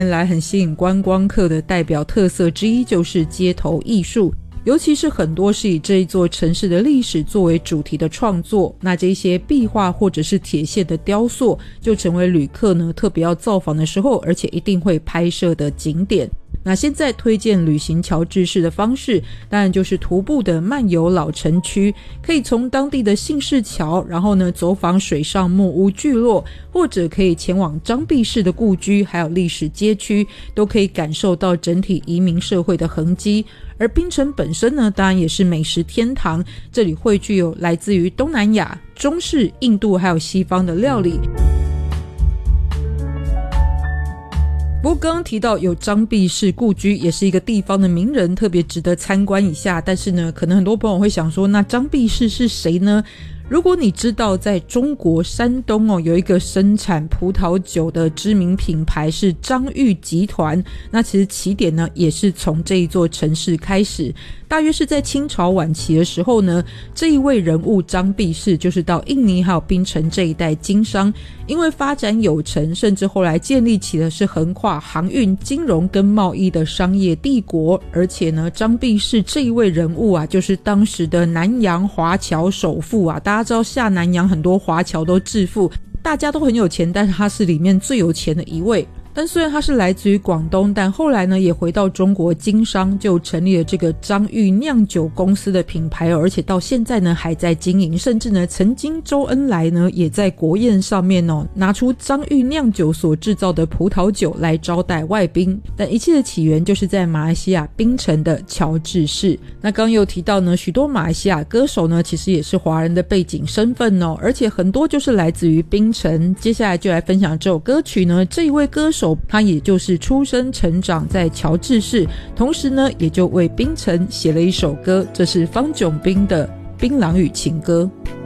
来很吸引观光客的代表特色之一就是街头艺术，尤其是很多是以这一座城市的历史作为主题的创作，那这些壁画或者是铁线的雕塑就成为旅客呢特别要造访的时候，而且一定会拍摄的景点。那现在推荐旅行乔治市的方式，当然就是徒步的漫游老城区，可以从当地的信士桥，然后呢走访水上木屋聚落，或者可以前往张弼士的故居，还有历史街区，都可以感受到整体移民社会的痕迹。而槟城本身呢，当然也是美食天堂，这里汇聚有来自于东南亚、中式、印度还有西方的料理。不过刚刚提到有张弼士故居，也是一个地方的名人，特别值得参观一下。但是呢，可能很多朋友会想说，那张弼士是谁呢？如果你知道在中国山东有一个生产葡萄酒的知名品牌是张裕集团，那其实起点呢也是从这一座城市开始。大约是在清朝晚期的时候呢，这一位人物张弼士就是到印尼还有槟城这一带经商，因为发展有成，甚至后来建立起的是横跨航运、金融跟贸易的商业帝国。而且呢，张弼士这一位人物啊，就是当时的南洋华侨首富啊。大家知道下南洋很多华侨都致富，大家都很有钱，但是他是里面最有钱的一位。但虽然他是来自于广东，但后来呢也回到中国经商，就成立了这个张裕酿酒公司的品牌，而且到现在呢还在经营，甚至呢曾经周恩来呢也在国宴上面拿出张裕酿酒所制造的葡萄酒来招待外宾。但一切的起源就是在马来西亚槟城的乔治市。那刚刚有提到呢，许多马来西亚歌手呢其实也是华人的背景身份而且很多就是来自于槟城。接下来就来分享这首歌曲呢，这一位歌手他也就是出生成长在乔治市，同时呢也就为槟城写了一首歌，这是方炯斌的《槟榔与情歌》。